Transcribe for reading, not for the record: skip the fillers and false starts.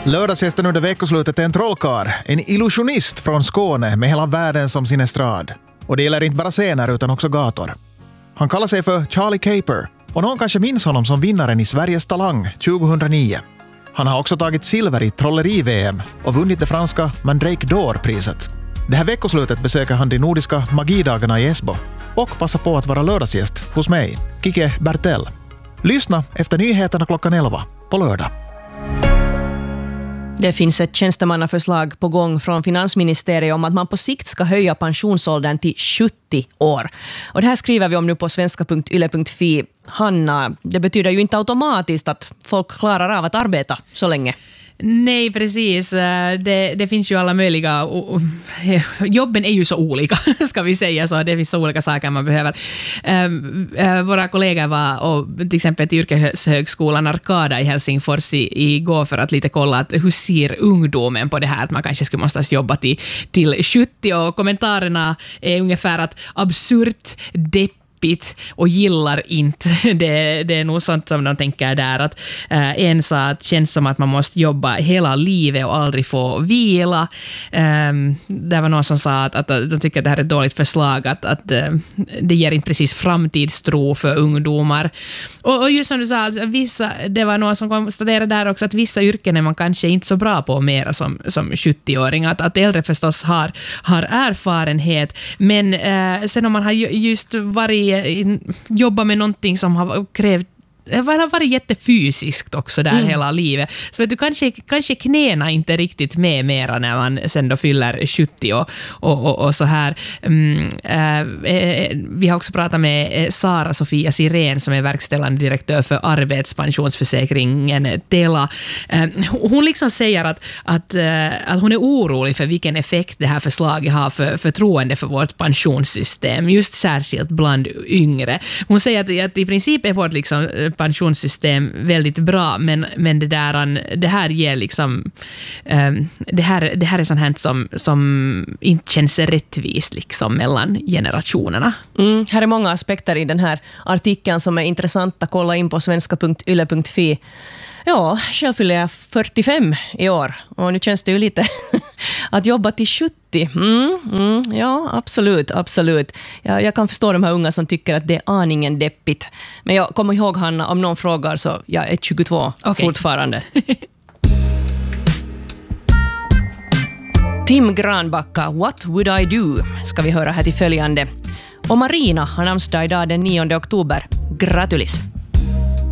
Lördagsgästen under veckoslutet är en trollkarl, en illusionist från Skåne med hela världen som sin estrad. Och det gäller inte bara scener utan också gator. Han kallar sig för Charlie Caper och någon kanske minns honom som vinnaren i Sveriges Talang 2009. Han har också tagit silver i trolleri-VM och vunnit det franska Mandrake d'Or-priset. Det här veckoslutet besöker han de nordiska magidagarna i Esbo och passar på att vara lördagsgäst hos mig, Kike Bertell. Lyssna efter nyheterna klockan 11 på lördag. Det finns ett tjänstemannaförslag på gång från finansministeriet om att man på sikt ska höja pensionsåldern till 70 år. Och det här skriver vi om nu på svenska.yle.fi. Hanna, det betyder ju inte automatiskt att folk klarar av att arbeta så länge. Nej, precis. Det finns ju alla möjliga... Jobben är ju så olika, ska vi säga. Så det finns så olika saker man behöver. Våra kollegor var och, till exempel till yrkeshögskolan Arkada i Helsingfors igår för att lite kolla att hur ser ungdomen på det här att man kanske skulle måste jobba till 70. Och kommentarerna är ungefär att absurt, och gillar inte. Det är nog sånt som de tänker där att en sa att det känns som att man måste jobba hela livet och aldrig få vila. Det var någon som sa att de tycker att det här är ett dåligt förslag, att det ger inte precis framtidstro för ungdomar. Och just som du sa, alltså, det var någon som konstaterade där också att vissa yrken är man kanske inte så bra på mera som 70-åring. Att äldre förstås har erfarenhet, men sen om man har just jobba med någonting som har krävt har varit jättefysiskt också där hela livet. Så vet du, kanske knäna inte riktigt med mera när man sen då fyller 70 och så här. Vi har också pratat med Sara Sofia Sirén som är verkställande direktör för arbetspensionsförsäkringen Tela. Hon liksom säger att hon är orolig för vilken effekt det här förslaget har för förtroende för vårt pensionssystem, just särskilt bland yngre. Hon säger att i princip är vårt liksom pensionssystem väldigt bra, men det här ger liksom det här är sånt här som inte känns rättvist liksom mellan generationerna. Här är många aspekter i den här artikeln som är intressanta. Kolla in på svenska.yle.fi. Ja, själv fyller jag 45 i år och nu känns det ju lite att jobba till 70. Ja, absolut. Jag kan förstå de här unga som tycker att det är aningen deppigt. Men jag kommer ihåg, Hanna, om någon frågar så jag är 22 fortfarande. Tim Granbacka, What Would I Do? Ska vi höra här till följande. Och Marina har namnsdag idag den 9 oktober. Gratulis!